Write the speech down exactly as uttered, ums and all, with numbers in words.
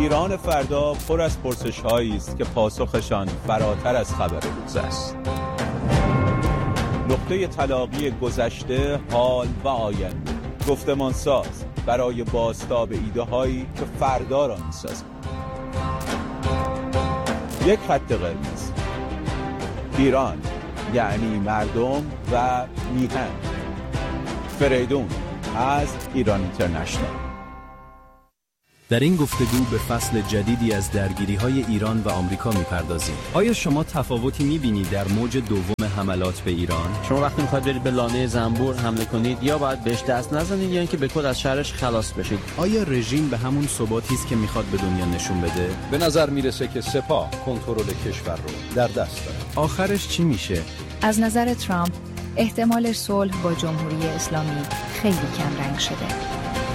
ایران فردا پر از پرسش‌هایی است که پاسخشان فراتر از خبر روز است. نقطه تلاقی گذشته، حال و آینده، گفتمان ساز برای بازتاب ایده هایی که فردا را می‌سازند. یک خط قرمز. ایران یعنی مردم و میهن. فریدون از ایران اینترنشنال. در این گفتگو به فصل جدیدی از درگیری‌های ایران و آمریکا می‌پردازیم. آیا شما تفاوتی می‌بینید در موج دوم حملات به ایران؟ شما وقتی می‌خواید برید به لانه زنبور حمله کنید، یا باید بهش دست نزنید یا اینکه به کد از شرش خلاص بشید. آیا رژیم به همون ثباتی است که می‌خواد به دنیا نشون بده؟ به نظر میرسه که سپاه کنترل کشور رو در دست داره. آخرش چی میشه؟ از نظر ترامپ احتمال صلح با جمهوری اسلامی خیلی کم رنگ شده.